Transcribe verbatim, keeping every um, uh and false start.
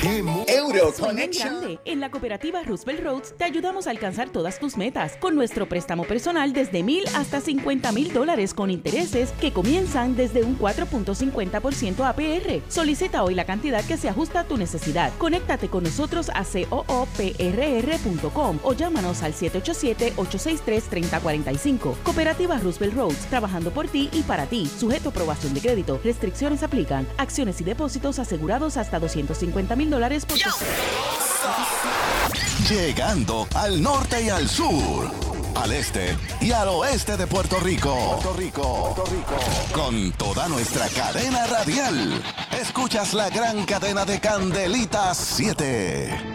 Euro Connection. En la cooperativa Roosevelt Roads te ayudamos a alcanzar todas tus metas con nuestro préstamo personal desde mil hasta cincuenta mil dólares con intereses que comienzan desde un cuatro punto cincuenta por ciento A P R. Solicita hoy la cantidad que se ajusta a tu necesidad. Conéctate con nosotros a coopr punto com o llámanos al siete ocho siete, ocho seis tres, tres cero cuatro cinco. Cooperativa Roosevelt Roads, trabajando por ti y para ti. Sujeto a aprobación de crédito. Restricciones aplican. Acciones y depósitos asegurados hasta doscientos cincuenta mil dólares por persona. Llegando al norte y al sur, al este y al oeste de Puerto Rico. Puerto Rico, Puerto Rico. Con toda nuestra cadena radial. Escuchas la gran cadena de Candelitas siete.